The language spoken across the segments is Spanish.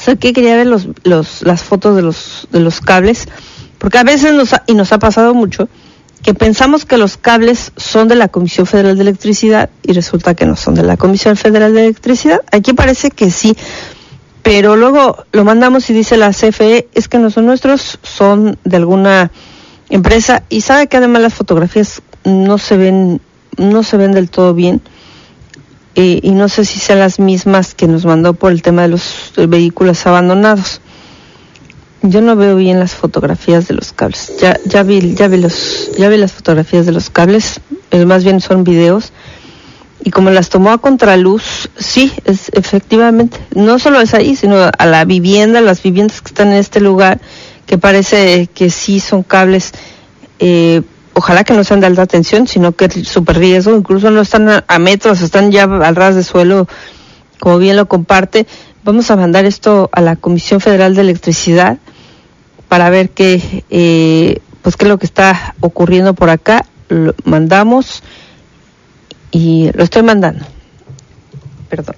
¿Sabes qué? Quería ver las fotos de los cables, porque a veces nos ha pasado mucho que pensamos que los cables son de la Comisión Federal de Electricidad y resulta que no son de la Comisión Federal de Electricidad. Aquí parece que sí, pero luego lo mandamos y dice la CFE, es que no son nuestros, son de alguna empresa, y sabe que además las fotografías no se ven del todo bien, y no sé si sean las mismas que nos mandó por el tema de los vehículos abandonados. Yo no veo bien las fotografías de los cables. Ya vi las fotografías de los cables, más bien son videos, y como las tomó a contraluz, sí, es efectivamente, no solo es ahí, sino a las viviendas que están en este lugar, que parece que sí son cables, ojalá que no sean de alta tensión, sino que es súper riesgo, incluso no están a metros, están ya al ras de suelo, como bien lo comparte. Vamos a mandar esto a la Comisión Federal de Electricidad para ver qué es lo que está ocurriendo por acá. Lo mandamos y lo estoy mandando, perdón.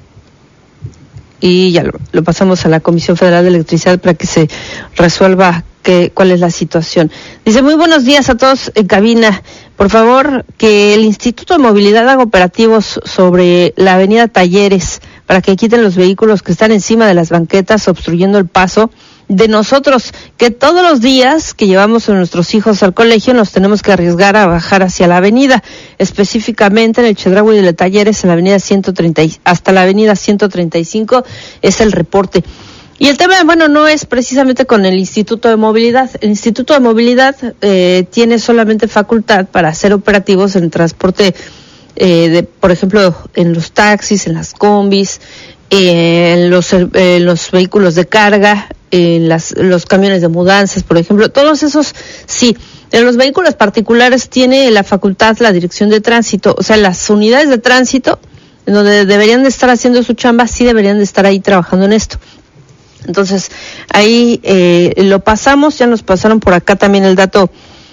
Y ya lo pasamos a la Comisión Federal de Electricidad para que se resuelva cuál es la situación. Dice, muy buenos días a todos en cabina. Por favor, que el Instituto de Movilidad haga operativos sobre la avenida Talleres para que quiten los vehículos que están encima de las banquetas obstruyendo el paso de nosotros, que todos los días que llevamos a nuestros hijos al colegio nos tenemos que arriesgar a bajar hacia la avenida, específicamente en el Chedraui de Talleres, en la avenida 130 hasta la avenida 135 es el reporte. Y el tema, no es precisamente con el Instituto de Movilidad. El Instituto de Movilidad tiene solamente facultad para hacer operativos en transporte, por ejemplo, en los taxis, en las combis, en los vehículos de carga, en los camiones de mudanzas, por ejemplo, todos esos sí. En los vehículos particulares tiene la facultad la Dirección de Tránsito, o sea, las unidades de tránsito, en donde deberían de estar haciendo su chamba, sí deberían de estar ahí trabajando en esto. Entonces, ahí lo pasamos, ya nos pasaron por acá también el dato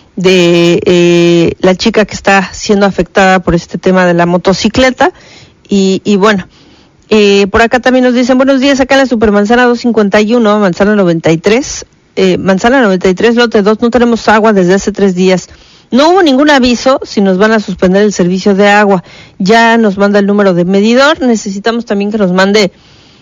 de la chica que está siendo afectada por este tema de la motocicleta, y bueno, por acá también nos dicen, buenos días, acá en la Supermanzana 251, Manzana 93, lote 2, no tenemos agua desde hace 3 días. No hubo ningún aviso si nos van a suspender el servicio de agua. Ya nos manda el número de medidor, necesitamos también que nos mande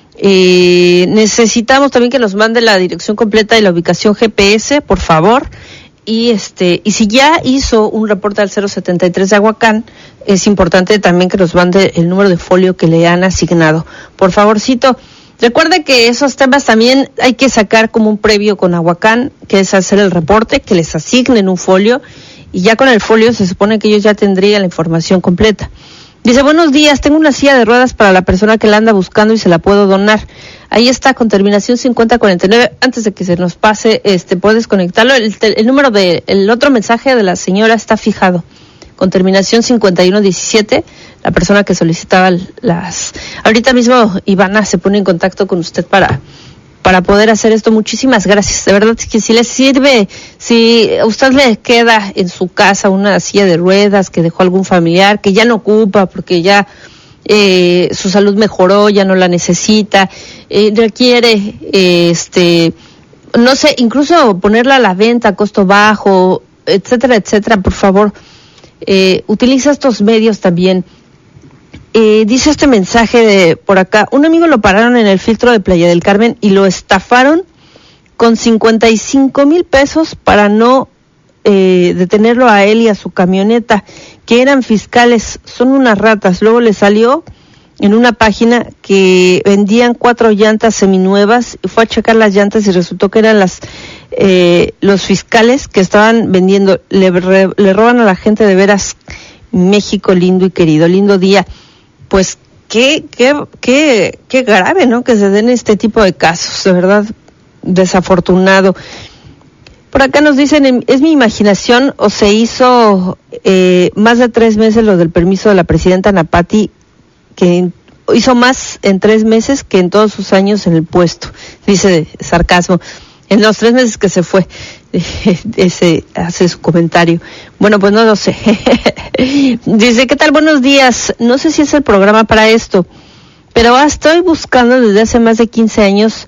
la dirección completa y la ubicación GPS, por favor. Y si ya hizo un reporte al 073 de Aguacán, es importante también que nos mande el número de folio que le han asignado. Por favorcito, recuerde que esos temas también hay que sacar como un previo con Aguacán, que es hacer el reporte, que les asignen un folio, y ya con el folio se supone que ellos ya tendrían la información completa. Dice, buenos días, tengo una silla de ruedas para la persona que la anda buscando y se la puedo donar. Ahí está, con terminación 5049. Antes de que se nos pase, puedes conectarlo. El número el otro mensaje de la señora está fijado, con terminación 5117. La persona que solicitaba ahorita mismo Ivana se pone en contacto con usted para poder hacer esto. Muchísimas gracias. De verdad que si le sirve, si a usted le queda en su casa una silla de ruedas que dejó algún familiar, que ya no ocupa porque ya su salud mejoró, ya no la necesita, requiere, no sé, incluso ponerla a la venta a costo bajo, etcétera, por favor, utiliza estos medios también. Dice este mensaje por acá, un amigo lo pararon en el filtro de Playa del Carmen y lo estafaron con 55,000 pesos para no detenerlo a él y a su camioneta, que eran fiscales, son unas ratas. Luego le salió en una página que vendían 4 llantas seminuevas, y fue a checar las llantas y resultó que eran los fiscales que estaban vendiendo. Le roban a la gente de veras. México lindo y querido, lindo día. Pues qué grave, ¿no? Que se den este tipo de casos, de verdad desafortunado. Por acá nos dicen, ¿es mi imaginación o se hizo más de 3 meses lo del permiso de la presidenta Ana Pati, que hizo más en 3 meses que en todos sus años en el puesto? Dice sarcasmo. En los 3 meses que se fue, hace su comentario. Bueno, pues no lo sé. Dice, ¿qué tal? Buenos días. No sé si es el programa para esto, pero estoy buscando desde hace más de 15 años